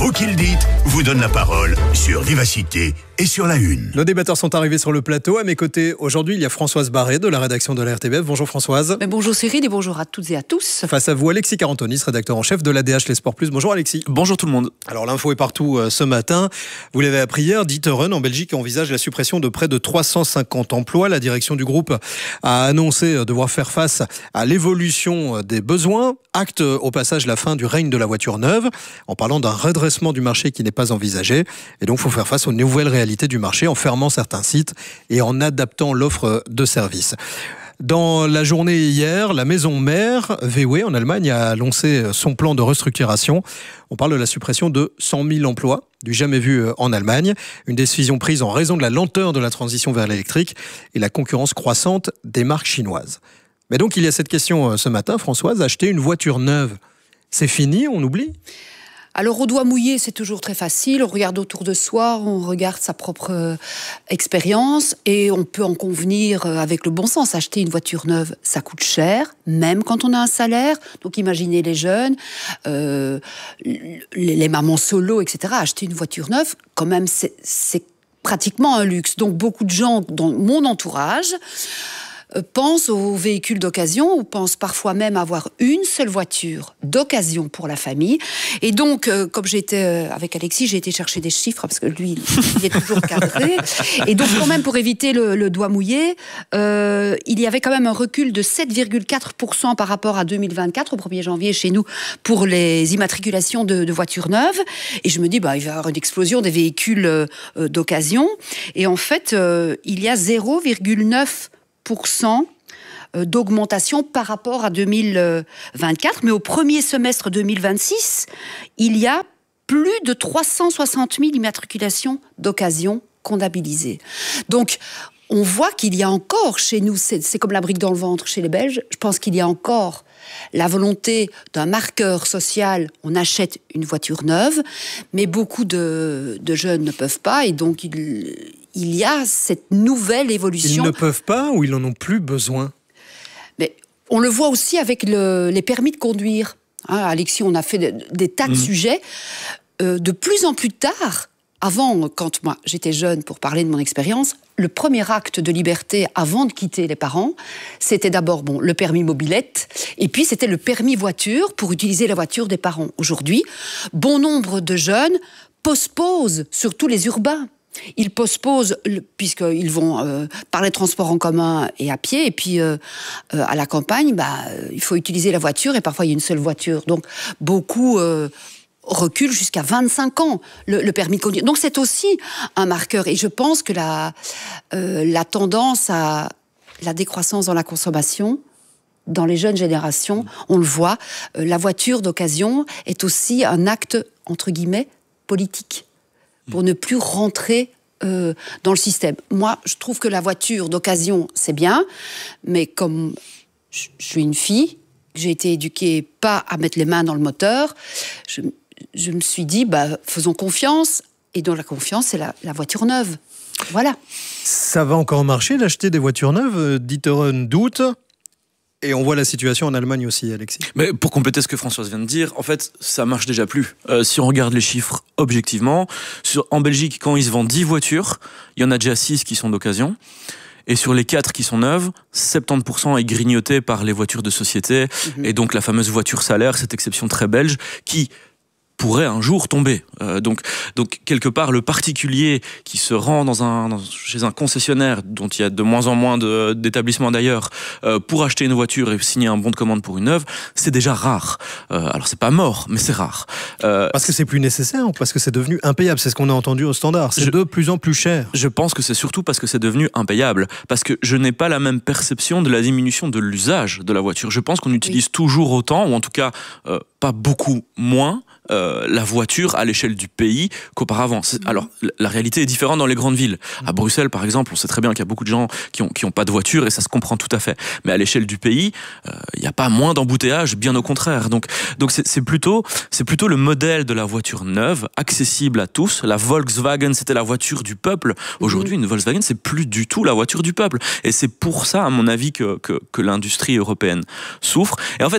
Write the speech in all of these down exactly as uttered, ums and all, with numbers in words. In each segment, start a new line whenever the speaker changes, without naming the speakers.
Faut qu'il dit vous donne la parole sur Vivacité et sur La Une.
Nos débatteurs sont arrivés sur le plateau. À mes côtés, aujourd'hui, il y a Françoise Barré de la rédaction de la R T B F. Bonjour Françoise.
Mais bonjour Cyril et bonjour à toutes et à tous.
Face à vous, Alexis Carantonis, rédacteur en chef de l'A D H Les Sports Plus. Bonjour Alexis.
Bonjour tout le monde.
Alors l'info est partout euh, ce matin. Vous l'avez appris hier, D'Ieteren en Belgique envisage la suppression de près de trois cent cinquante emplois. La direction du groupe a annoncé devoir faire face à l'évolution des besoins. Acte au passage la fin du règne de la voiture neuve, en parlant d'un redressement du marché qui n'est pas envisagé. Et donc il faut faire face aux nouvelles réalités du marché en fermant certains sites et en adaptant l'offre de services. Dans la journée hier, la maison mère, V W en Allemagne, a lancé son plan de restructuration. On parle de la suppression de cent mille emplois, du jamais vu en Allemagne. Une décision prise en raison de la lenteur de la transition vers l'électrique et la concurrence croissante des marques chinoises. Mais donc il y a cette question ce matin, Françoise, acheter une voiture neuve, c'est fini, on oublie ?
Alors au doigt mouillé, c'est toujours très facile. On regarde autour de soi, on regarde sa propre euh, expérience et on peut en convenir euh, avec le bon sens. Acheter une voiture neuve, ça coûte cher, même quand on a un salaire. Donc imaginez les jeunes, euh, les, les mamans solo, et cetera. Acheter une voiture neuve, quand même, c'est, c'est pratiquement un luxe. Donc beaucoup de gens dans mon entourage pensent aux véhicules d'occasion ou pensent parfois même avoir une seule voiture d'occasion pour la famille. Et donc, euh, comme j'étais euh, avec Alexis, j'ai été chercher des chiffres parce que lui, il est toujours cadré. Et donc, quand même, pour éviter le, le doigt mouillé, euh, il y avait quand même un recul de sept virgule quatre pour cent par rapport à deux mille vingt-quatre, au premier janvier, chez nous, pour les immatriculations de, de voitures neuves. Et je me dis, bah, il va y avoir une explosion des véhicules euh, d'occasion. Et en fait, euh, il y a zéro virgule neuf pour cent d'augmentation par rapport à deux mille vingt-quatre, mais au premier semestre deux mille vingt-six, il y a plus de trois cent soixante mille immatriculations d'occasion comptabilisées. Donc, on voit qu'il y a encore chez nous, c'est, c'est comme la brique dans le ventre chez les Belges, je pense qu'il y a encore la volonté d'un marqueur social, on achète une voiture neuve, mais beaucoup de, de jeunes ne peuvent pas, et donc il, il y a cette nouvelle évolution.
Ils ne peuvent pas ou ils n'en ont plus besoin ?
Mais on le voit aussi avec le, les permis de conduire. Hein, Alexis, on a fait de, des tas de mmh. sujets. Euh, de plus en plus tard, avant, quand moi j'étais jeune, pour parler de mon expérience, le premier acte de liberté avant de quitter les parents, c'était d'abord bon, le permis mobilette, et puis c'était le permis voiture pour utiliser la voiture des parents. Aujourd'hui, bon nombre de jeunes postposent, surtout les urbains. Ils postposent, puisqu'ils vont euh, par les transports en commun et à pied, et puis euh, euh, à la campagne, bah, il faut utiliser la voiture, et parfois il y a une seule voiture. Donc beaucoup euh, reculent jusqu'à vingt-cinq ans, le, le permis de conduire. Donc c'est aussi un marqueur, et je pense que la, euh, la tendance à la décroissance dans la consommation, dans les jeunes générations, on le voit, euh, la voiture d'occasion est aussi un acte, entre guillemets, politique, pour ne plus rentrer euh, dans le système. Moi, je trouve que la voiture d'occasion, c'est bien, mais comme je, je suis une fille, j'ai été éduquée pas à mettre les mains dans le moteur, je, je me suis dit, bah, faisons confiance, et dans la confiance, c'est la, la voiture neuve. Voilà.
Ça va encore marcher d'acheter des voitures neuves ? D'Ieteren doute. Et on voit la situation en Allemagne aussi, Alexis.
Mais pour compléter ce que Françoise vient de dire, en fait, ça marche déjà plus. Euh, si on regarde les chiffres objectivement, sur, en Belgique, quand ils se vendent dix voitures, il y en a déjà six qui sont d'occasion. Et sur les quatre qui sont neuves, soixante-dix pour cent est grignoté par les voitures de société. Mmh. Et donc la fameuse voiture salaire, cette exception très belge, qui pourrait un jour tomber. Euh, donc, donc, quelque part, le particulier qui se rend dans un, dans, chez un concessionnaire, dont il y a de moins en moins de, d'établissements d'ailleurs, euh, pour acheter une voiture et signer un bon de commande pour une neuve, c'est déjà rare. Euh, alors, c'est pas mort, mais c'est rare.
Euh, parce que c'est plus nécessaire ou parce que c'est devenu impayable ? C'est ce qu'on a entendu au standard. C'est je, de plus en plus cher.
Je pense que c'est surtout parce que c'est devenu impayable. Parce que je n'ai pas la même perception de la diminution de l'usage de la voiture. Je pense qu'on utilise oui. toujours autant, ou en tout cas, euh, pas beaucoup moins, Euh, la voiture à l'échelle du pays qu'auparavant. C'est, alors, la réalité est différente dans les grandes villes. À Bruxelles, par exemple, on sait très bien qu'il y a beaucoup de gens qui ont, qui ont pas de voiture et ça se comprend tout à fait. Mais à l'échelle du pays, il euh, n'y a pas moins d'embouteillages, bien au contraire. Donc, donc c'est, c'est plutôt, c'est plutôt le modèle de la voiture neuve, accessible à tous. La Volkswagen, c'était la voiture du peuple. Aujourd'hui, une Volkswagen, c'est plus du tout la voiture du peuple. Et c'est pour ça, à mon avis, que, que, que l'industrie européenne souffre. Et en fait,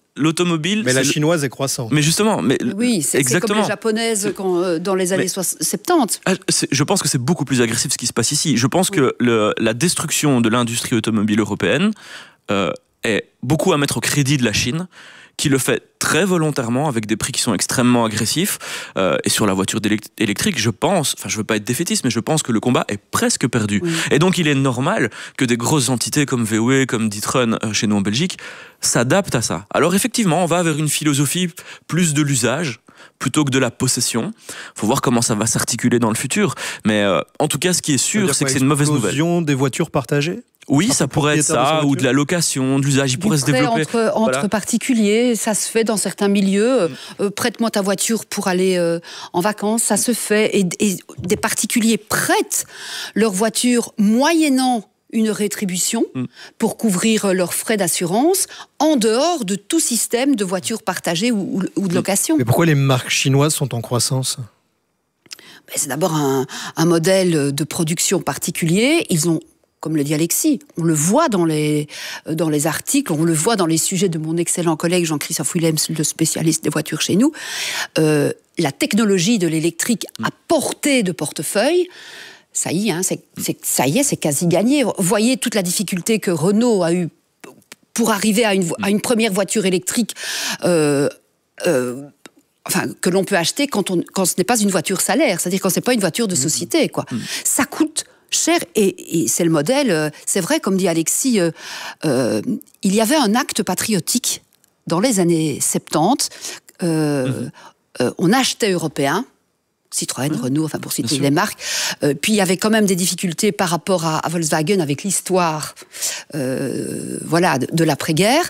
l'automobile...
Mais la
c'est
chinoise est croissante.
Mais justement... Mais
oui, c'est, c'est comme les japonaises quand, euh, dans les années mais, soixante-dix.
Je pense que c'est beaucoup plus agressif ce qui se passe ici. Je pense oui. que le, la destruction de l'industrie automobile européenne euh, est beaucoup à mettre au crédit de la Chine, qui le fait très volontairement avec des prix qui sont extrêmement agressifs. Euh, et sur la voiture électrique, je pense, enfin je veux pas être défaitiste, mais je pense que le combat est presque perdu. Oui. Et donc il est normal que des grosses entités comme V W, comme D'Ieteren euh, chez nous en Belgique, s'adaptent à ça. Alors effectivement, on va vers une philosophie plus de l'usage plutôt que de la possession. Faut voir comment ça va s'articuler dans le futur. Mais euh, en tout cas, ce qui est sûr, c'est que c'est une mauvaise nouvelle.
L'explosion des voitures partagées ?
Oui, ça pourrait être ça, ou de la location, de l'usage, il pourrait se développer.
Entre, entre voilà. particuliers, ça se fait dans certains milieux. Mm. Euh, prête-moi ta voiture pour aller euh, en vacances, ça se fait. Et, et des particuliers prêtent leur voiture moyennant une rétribution mm. pour couvrir leurs frais d'assurance en dehors de tout système de voitures partagées ou, ou de location.
Mais pourquoi les marques chinoises sont en croissance ?
Ben, c'est d'abord un, un modèle de production particulier. Ils ont Comme le dit Alexis, on le voit dans les, dans les articles, on le voit dans les sujets de mon excellent collègue Jean-Christophe Willems, le spécialiste des voitures chez nous. Euh, la technologie de l'électrique à portée de portefeuille, ça y est, hein, c'est, c'est, ça y est, c'est quasi gagné. Vous voyez toute la difficulté que Renault a eue pour arriver à une, à une première voiture électrique euh, euh, enfin, que l'on peut acheter quand, on, quand ce n'est pas une voiture salaire, c'est-à-dire quand ce n'est pas une voiture de société, quoi. Ça coûte cher, et, et c'est le modèle, euh, c'est vrai, comme dit Alexis, euh, euh, il y avait un acte patriotique dans les années soixante-dix, euh, mmh. euh, on achetait européen, Citroën, mmh. Renault, enfin pour citer les marques, euh, puis il y avait quand même des difficultés par rapport à, à Volkswagen avec l'histoire euh, voilà, de, de l'après-guerre,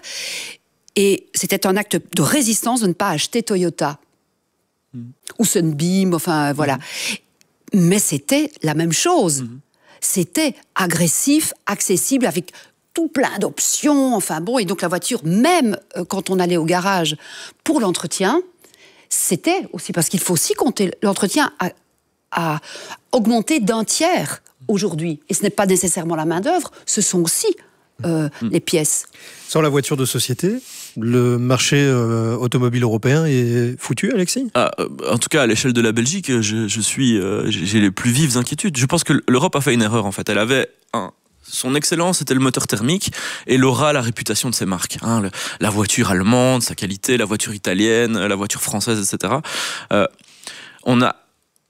et c'était un acte de résistance de ne pas acheter Toyota, mmh. ou Sunbeam, enfin voilà. Mmh. Mais c'était la même chose. Mmh. C'était agressif, accessible, avec tout plein d'options. Enfin bon, et donc la voiture, même euh, quand on allait au garage pour l'entretien, c'était aussi, parce qu'il faut aussi compter, l'entretien a, a augmenté d'un tiers aujourd'hui. Et ce n'est pas nécessairement la main-d'œuvre, ce sont aussi euh, mmh. les pièces.
Sans la voiture de société, le marché euh, automobile européen est foutu, Alexis ?
ah, euh, En tout cas, à l'échelle de la Belgique, je, je suis, euh, j'ai les plus vives inquiétudes. Je pense que l'Europe a fait une erreur, en fait. Elle avait un... Son excellence, c'était le moteur thermique, et elle aura la réputation de ses marques. Hein, le, la voiture allemande, sa qualité, la voiture italienne, la voiture française, et cetera. Euh, on a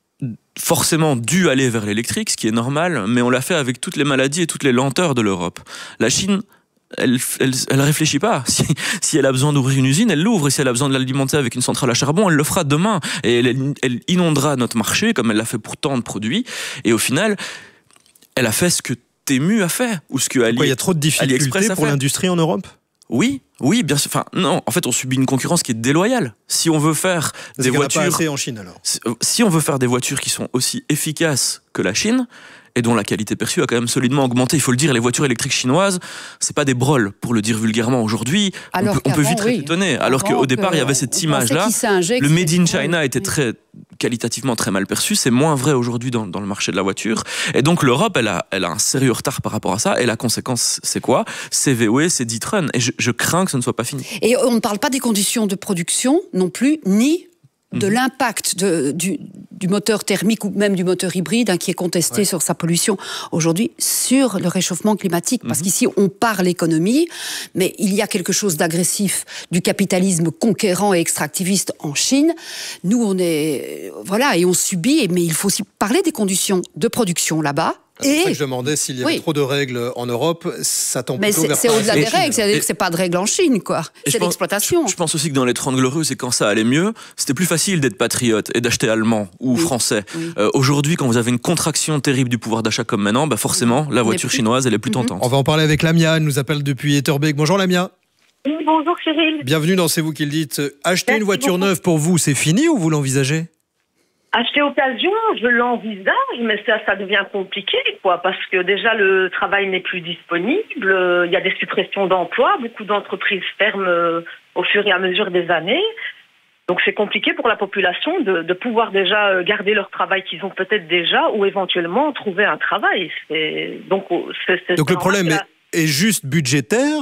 forcément dû aller vers l'électrique, ce qui est normal, mais on l'a fait avec toutes les maladies et toutes les lenteurs de l'Europe. La Chine... Elle, elle, elle réfléchit pas. Si, si elle a besoin d'ouvrir une usine, elle l'ouvre. Et si elle a besoin de l'alimenter avec une centrale à charbon, elle le fera demain. Et elle, elle inondera notre marché, comme elle l'a fait pour tant de produits. Et au final, elle a fait ce que Temu a fait. Ou ce que Ali,
Pourquoi il y a trop de difficultés pour l'industrie en Europe ?
Oui, oui, bien sûr. Enfin, non, en fait, on subit une concurrence qui est déloyale. Si on veut faire
Parce
des voitures...
Pas assez en Chine, alors.
Si, si on veut faire des voitures qui sont aussi efficaces que la Chine, et dont la qualité perçue a quand même solidement augmenté. Il faut le dire, les voitures électriques chinoises, c'est pas des broles, pour le dire vulgairement. Aujourd'hui, on peut, on peut vite oui. être étonné. Alors qu'au départ, il y avait cette image-là. Le Made in China était très, qualitativement très mal perçu. C'est moins vrai aujourd'hui dans, dans le marché de la voiture. Et donc, l'Europe, elle a, elle a un sérieux retard par rapport à ça. Et la conséquence, c'est quoi ? C'est V W, c'est D'Ieteren. Et je, je crains que ce ne soit pas fini.
Et on ne parle pas des conditions de production non plus, ni de mmh. l'impact de, du, du moteur thermique ou même du moteur hybride hein, qui est contesté ouais. sur sa pollution aujourd'hui sur le réchauffement climatique. Parce mmh. qu'ici, on parle économie, mais il y a quelque chose d'agressif du capitalisme conquérant et extractiviste en Chine. Nous, on est... Voilà, et on subit, mais il faut aussi parler des conditions de production là-bas.
C'est pour ça que je demandais s'il y avait oui. trop de règles en Europe, ça tend plutôt vers...
Mais c'est au-delà des règles, c'est-à-dire que c'est pas de règles en Chine, quoi. C'est pense, l'exploitation.
Je, je pense aussi que dans les Trente Glorieux, c'est quand ça allait mieux, c'était plus facile d'être patriote et d'acheter allemand ou oui. français. Oui. Euh, aujourd'hui, quand vous avez une contraction terrible du pouvoir d'achat comme maintenant, bah forcément, la voiture chinoise, elle est plus tentante.
On va en parler avec Lamia, elle nous appelle depuis Etterbeek. Bonjour Lamia.
Oui, bonjour Cyril.
Bienvenue dans C'est vous qui le dites. Acheter Merci une voiture beaucoup. neuve pour vous, c'est fini ou vous l'envisagez ?
Acheter occasion, je l'envisage, mais ça, ça devient compliqué, quoi, parce que déjà le travail n'est plus disponible, il y a des suppressions d'emplois, beaucoup d'entreprises ferment au fur et à mesure des années, donc c'est compliqué pour la population de, de pouvoir déjà garder leur travail qu'ils ont peut-être déjà, ou éventuellement trouver un travail. C'est, donc c'est, c'est
donc le problème est, est juste budgétaire,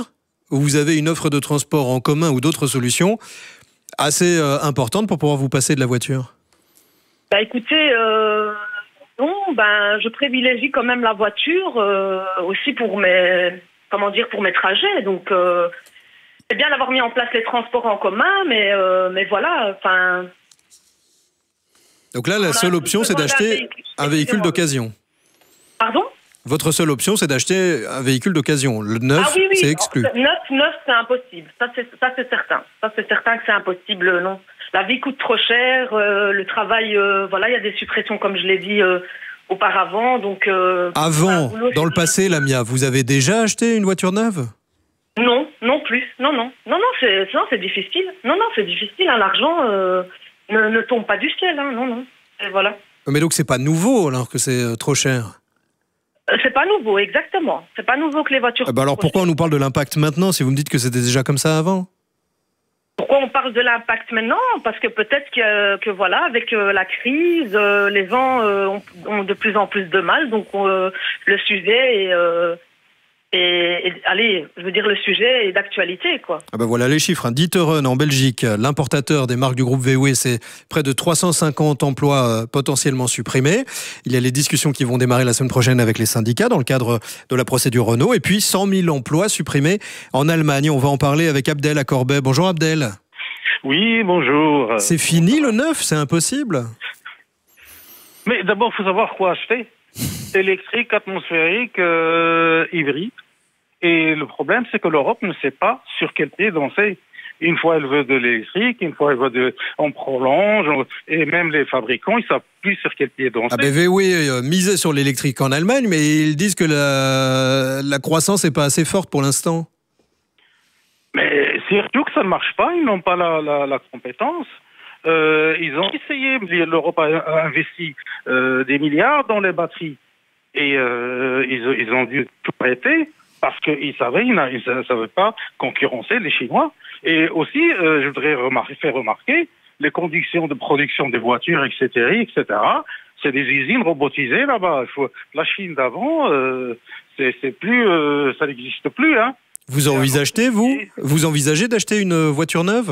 où vous avez une offre de transport en commun ou d'autres solutions assez euh, importante pour pouvoir vous passer de la voiture?
Bah écoutez, euh, non, ben je privilégie quand même la voiture euh, aussi pour mes, comment dire, pour mes trajets. Donc euh, c'est bien d'avoir mis en place les transports en commun, mais euh, mais voilà, enfin.
Donc là, la seule option, c'est d'acheter un véhicule d'occasion.
Pardon?
Votre seule option, c'est d'acheter un véhicule d'occasion. Le neuf,
ah, oui, oui.
c'est exclu.
Neuf, neuf, c'est impossible. Ça, c'est, ça, c'est certain. Ça, c'est certain que c'est impossible, non. La vie coûte trop cher. Euh, le travail, euh, voilà, il y a des suppressions, comme je l'ai dit euh, auparavant. Donc. Euh,
Avant, boulot, dans le passé, Lamia, vous avez déjà acheté une voiture neuve?
Non, non plus. Non, non, non, non, c'est, non, c'est difficile. Non, non, c'est difficile. Hein. L'argent euh, ne, ne tombe pas du ciel. Hein. Non, non. Et voilà.
Mais donc, c'est pas nouveau alors que c'est trop cher.
C'est pas nouveau, exactement. C'est pas nouveau que les voitures...
Ah bah alors pourquoi on nous parle de l'impact maintenant si vous me dites que c'était déjà comme ça avant?
Pourquoi on parle de l'impact maintenant? Parce que peut-être que, que voilà, avec euh, la crise, euh, les gens euh, ont, ont de plus en plus de mal. Donc euh, le sujet est... Euh, Et, et allez, je veux dire, le sujet est d'actualité, quoi.
Ah ben voilà les chiffres. Hein. D'Iteren en Belgique, l'importateur des marques du groupe V W, c'est près de trois cent cinquante emplois euh, potentiellement supprimés. Il y a les discussions qui vont démarrer la semaine prochaine avec les syndicats dans le cadre de la procédure Renault. Et puis cent mille emplois supprimés en Allemagne. On va en parler avec Abdel à Corbet. Bonjour Abdel.
Oui, bonjour.
C'est fini le neuf, c'est impossible.
Mais d'abord, il faut savoir quoi acheter. Électrique, atmosphérique, euh, hybride. Et le problème, c'est que l'Europe ne sait pas sur quel pied danser. Une fois, elle veut de l'électrique, une fois, elle veut de... On prolonge, on... et même les fabricants, ils savent plus sur quel pied danser.
Ah ben V W euh, misait sur l'électrique en Allemagne, mais ils disent que la, la croissance n'est pas assez forte pour l'instant.
Mais surtout que ça ne marche pas, ils n'ont pas la, la, la compétence. Euh, ils ont essayé, l'Europe a investi euh, des milliards dans les batteries. Et euh, ils, ils ont dû tout arrêter parce qu'ils savaient, ils ne savaient pas concurrencer les Chinois. Et aussi, euh, je voudrais remarquer, faire remarquer, les conditions de production des voitures, et cetera, et cetera, c'est des usines robotisées là-bas. Il faut, la Chine d'avant, euh, c'est, c'est plus, euh, ça n'existe plus. Hein.
Vous envisagez, vous, vous envisagez d'acheter une voiture neuve?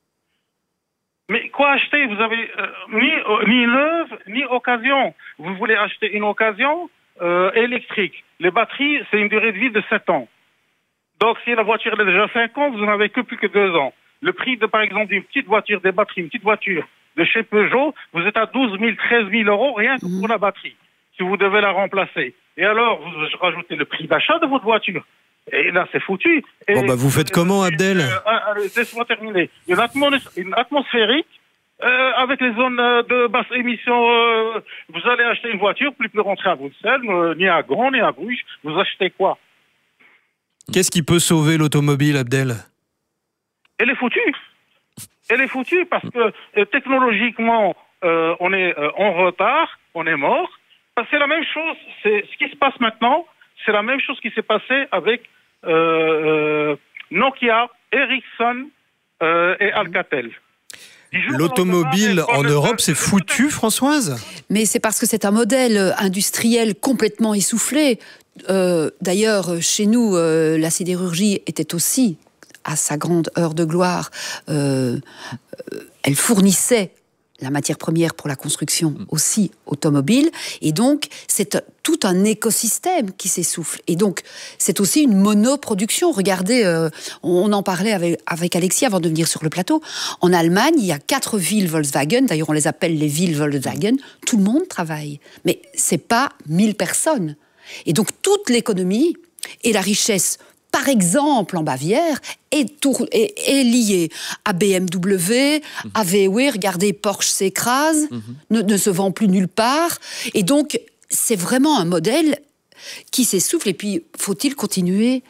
Mais quoi acheter? Vous avez euh, ni, euh, ni neuve, ni occasion. Vous voulez acheter une occasion euh, électrique. Les batteries, c'est une durée de vie de sept ans. Donc, si la voiture est déjà cinq ans, vous n'en avez que plus que deux ans. Le prix, de, par exemple, d'une petite voiture, des batteries, une petite voiture de chez Peugeot, vous êtes à douze mille, treize mille euros rien que pour la batterie, si vous devez la remplacer. Et alors, vous rajoutez le prix d'achat de votre voiture. Et là, c'est foutu. Et
bon, bah, vous faites comment, Abdel?
euh, Laisse-moi terminer. Une, atmos- une atmosphérique, euh, avec les zones de basse émission, euh, vous allez acheter une voiture, plus plus rentrer à Bruxelles, euh, ni à Gand, ni à Bruges. Vous achetez quoi?
Qu'est-ce qui peut sauver l'automobile, Abdel?
Elle est foutue. Elle est foutue parce que euh, technologiquement, euh, on est euh, en retard, on est mort. C'est la même chose. C'est ce qui se passe maintenant. C'est la même chose qui s'est passé avec euh, euh, Nokia, Ericsson euh, et Alcatel.
L'automobile en Europe, c'est foutu, Françoise?
Mais c'est parce que c'est un modèle industriel complètement essoufflé. Euh, d'ailleurs, chez nous, euh, la sidérurgie était aussi, à sa grande heure de gloire, euh, euh, elle fournissait la matière première pour la construction aussi automobile. Et donc, c'est tout un écosystème qui s'essouffle. Et donc, c'est aussi une monoproduction. Regardez, euh, on en parlait avec, avec Alexis avant de venir sur le plateau. En Allemagne, il y a quatre villes Volkswagen. D'ailleurs, on les appelle les villes Volkswagen. Tout le monde travaille. Mais c'est pas mille personnes. Et donc, toute l'économie et la richesse, par exemple, en Bavière, est, tout, est, est liée à B M W, mmh. à V W. Regardez, Porsche s'écrase, mmh. ne, ne se vend plus nulle part. Et donc, c'est vraiment un modèle qui s'essouffle. Et puis, faut-il continuer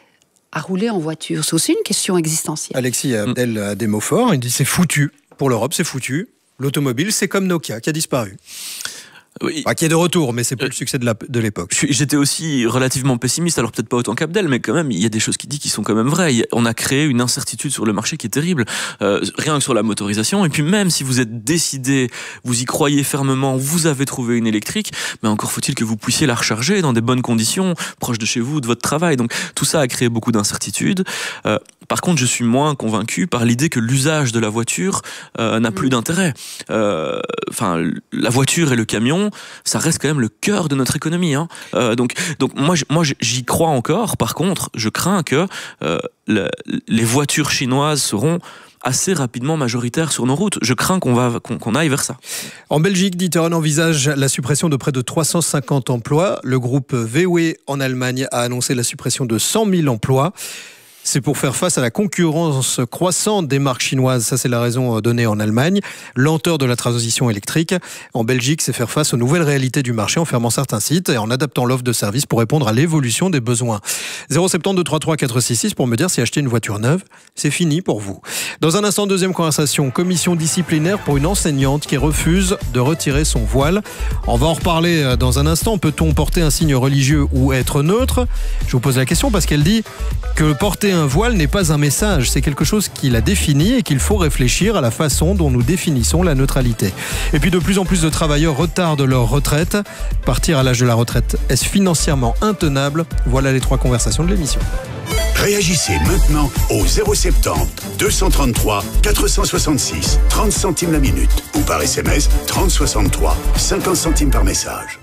à rouler en voiture? C'est aussi une question existentielle.
Alexis Abdel a des mots forts. Il dit c'est foutu. Pour l'Europe, c'est foutu. L'automobile, c'est comme Nokia qui a disparu.
Oui.
Bah, qui est de retour, mais c'est plus euh, le succès de, la, de l'époque.
J'étais aussi relativement pessimiste, alors peut-être pas autant qu'Abdel, mais quand même, il y a des choses qui disent qui sont quand même vraies. On a créé une incertitude sur le marché qui est terrible, euh, rien que sur la motorisation. Et puis même si vous êtes décidé, vous y croyez fermement, vous avez trouvé une électrique, mais encore faut-il que vous puissiez la recharger dans des bonnes conditions, proches de chez vous, de votre travail. Donc tout ça a créé beaucoup d'incertitudes. Euh, par contre, je suis moins convaincu par l'idée que l'usage de la voiture euh, n'a plus d'intérêt. Euh, enfin, la voiture et le camion, ça reste quand même le cœur de notre économie. Hein. Euh, donc, donc moi, moi, j'y crois encore. Par contre, je crains que euh, le, les voitures chinoises seront assez rapidement majoritaires sur nos routes. Je crains qu'on va qu'on, qu'on aille vers ça.
En Belgique, D'Ieteren envisage la suppression de près de trois cent cinquante emplois. Le groupe V W en Allemagne a annoncé la suppression de cent mille emplois. C'est pour faire face à la concurrence croissante des marques chinoises. Ça, c'est la raison donnée en Allemagne. Lenteur de la transition électrique. En Belgique, c'est faire face aux nouvelles réalités du marché en fermant certains sites et en adaptant l'offre de service pour répondre à l'évolution des besoins. zéro sept zéro deux trois trois quatre six six pour me dire si acheter une voiture neuve, c'est fini pour vous. Dans un instant, deuxième conversation. Commission disciplinaire pour une enseignante qui refuse de retirer son voile. On va en reparler dans un instant. Peut-on porter un signe religieux ou être neutre ? Je vous pose la question parce qu'elle dit que porter un voile n'est pas un message, c'est quelque chose qui la définit et qu'il faut réfléchir à la façon dont nous définissons la neutralité. Et puis de plus en plus de travailleurs retardent leur retraite. Partir à l'âge de la retraite, est-ce financièrement intenable ? Voilà les trois conversations de l'émission.
Réagissez maintenant au zéro sept zéro deux cent trente-trois quatre cent soixante-six, trente centimes la minute ou par S M S trente soixante-trois, cinquante centimes par message.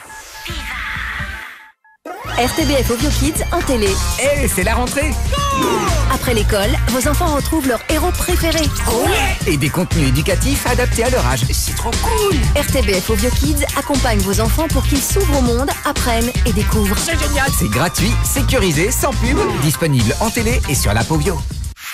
R T B F Ovio Kids en télé.
Hé, hey, c'est la rentrée.
Après l'école, vos enfants retrouvent leur héros préféré.
Ouais. Et des contenus éducatifs adaptés à leur âge. C'est trop cool.
R T B F Ovio Kids accompagne vos enfants pour qu'ils s'ouvrent au monde, apprennent et découvrent.
C'est génial. C'est gratuit, sécurisé, sans pub, disponible en télé et sur l'app Ovio.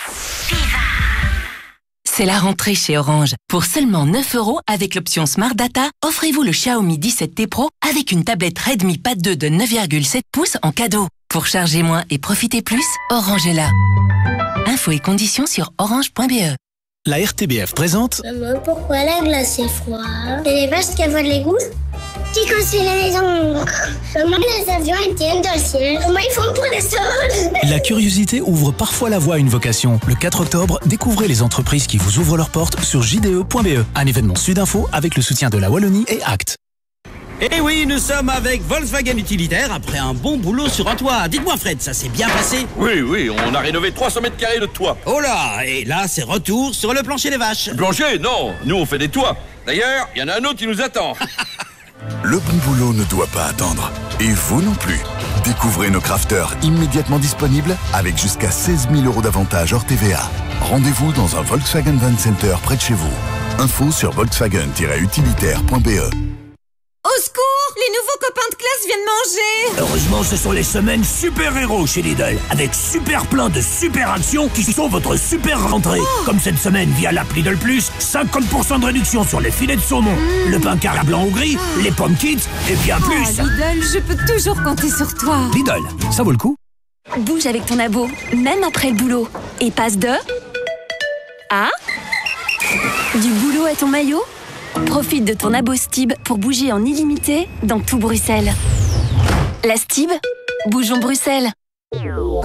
C'est la rentrée chez Orange. Pour seulement neuf euros avec l'option Smart Data, offrez-vous le Xiaomi dix-sept T Pro avec une tablette Redmi Pad deux de neuf virgule sept pouces en cadeau. Pour charger moins et profiter plus, Orange est là. Infos et conditions sur orange point b e.
La R T B F présente...
Maman, pourquoi la glace est froide? C'est parce qu'elle vole les gousses? Qui construit les maisons? Comment les avions ils tiennent dans le ciel? Comment ils font pour les sols?
La curiosité ouvre parfois la voie à une vocation. Le quatre octobre, découvrez les entreprises qui vous ouvrent leurs portes sur j d e point b e. Un événement Sudinfo avec le soutien de la Wallonie et Act.
Eh oui, nous sommes avec Volkswagen Utilitaire après un bon boulot sur un toit. Dites-moi Fred, ça s'est bien passé?
Oui, oui, on a rénové trois cents mètres carrés de toit.
Oh là, et là c'est retour sur le plancher des vaches.
Le plancher? Non, nous on fait des toits. D'ailleurs, il y en a un autre qui nous attend.
Le bon boulot ne doit pas attendre. Et vous non plus. Découvrez nos crafters immédiatement disponibles avec jusqu'à seize mille euros d'avantages hors T V A. Rendez-vous dans un Volkswagen Van Center près de chez vous. Info sur volkswagen tiret utilitaire point b e.
Au secours! Les nouveaux copains de classe viennent manger!
Heureusement, ce sont les semaines super-héros chez Lidl, avec super plein de super actions qui sont votre super rentrée. Oh. Comme cette semaine via l'app Lidl Plus, cinquante pour cent de réduction sur les filets de saumon, mmh. le pain carré blanc ou gris, oh. les pommes kids et bien
oh,
plus.
Lidl, je peux toujours compter sur toi.
Lidl, ça vaut le coup.
Bouge avec ton abo, même après le boulot. Et passe de... à... du boulot à ton maillot. Profite de ton abo Stib pour bouger en illimité dans tout Bruxelles. La Stib, bougeons Bruxelles.